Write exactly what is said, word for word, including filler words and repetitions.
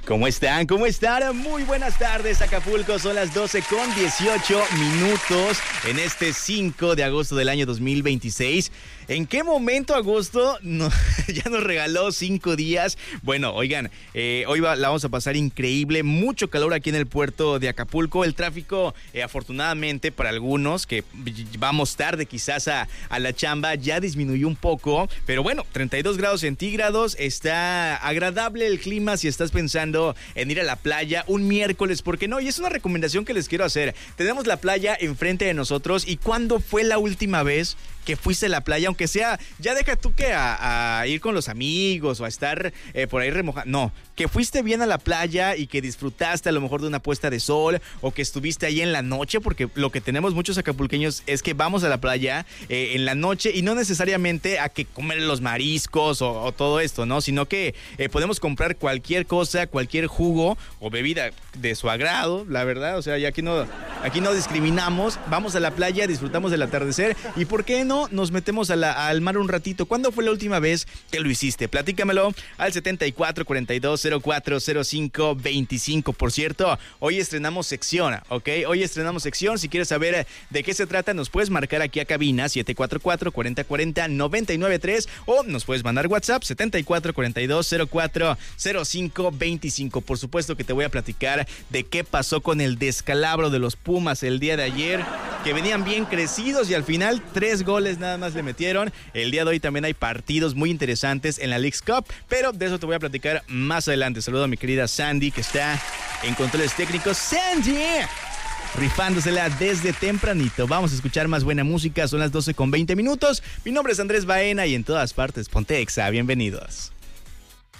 ¿Cómo están? ¿Cómo están? Muy buenas tardes, Acapulco. Son las doce con dieciocho minutos en este cinco de agosto del año dos mil veintiséis. ¿En qué momento agosto no, ya nos regaló cinco días? Bueno, oigan, eh, hoy va, la vamos a pasar increíble. Mucho calor aquí en el puerto de Acapulco. El tráfico, eh, afortunadamente para algunos que vamos tarde quizás a, a la chamba, ya disminuyó un poco. Pero bueno, treinta y dos grados centígrados. Está agradable el clima si estás pensando en ir a la playa un miércoles, ¿por qué no? Y es una recomendación que les quiero hacer. Tenemos la playa enfrente de nosotros. ¿Y cuándo fue la última vez que fuiste a la playa? Aunque sea, ya deja tú que a, a ir con los amigos o a estar eh, por ahí remojando. No, que fuiste bien a la playa y que disfrutaste a lo mejor de una puesta de sol, o que estuviste ahí en la noche, porque lo que tenemos muchos acapulqueños es que vamos a la playa eh, en la noche, y no necesariamente a que comer los mariscos o, o todo esto, ¿no? Sino que eh, podemos comprar cualquier cosa, cualquier jugo o bebida de su agrado, la verdad. O sea, ya aquí no, aquí no discriminamos. Vamos a la playa, disfrutamos del atardecer, y ¿por qué no nos metemos a la, al mar un ratito? ¿Cuándo fue la última vez que lo hiciste? Platícamelo al setenta y cuatro cuarenta y dos cero cuatro cero cinco veinticinco. Por cierto, hoy estrenamos sección, ¿ok? Hoy estrenamos sección. Si quieres saber de qué se trata, nos puedes marcar aquí a cabina siete cuatro cuatro, cuatro cero cuatro cero, nueve nueve tres, o nos puedes mandar WhatsApp setenta y cuatro cuarenta y dos cero cuatro cero cinco veinticinco. Por supuesto que te voy a platicar de qué pasó con el descalabro de los Pumas el día de ayer, que venían bien crecidos y al final tres goles nada más le metieron. El día de hoy también hay partidos muy interesantes en la Leagues Cup, pero de eso te voy a platicar más adelante. Saludo a mi querida Sandy, que está en controles técnicos. ¡Sandy! Rifándosela desde tempranito. Vamos a escuchar más buena música. Son las doce con veinte minutos. Mi nombre es Andrés Baena y en todas partes Ponte Exa. Bienvenidos.